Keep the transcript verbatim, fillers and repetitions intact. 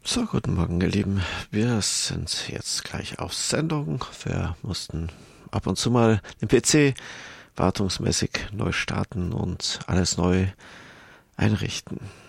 So, guten Morgen, ihr Lieben. Wir sind jetzt gleich auf Sendung. Wir mussten ab und zu mal den P C wartungsmäßig neu starten und alles neu einrichten.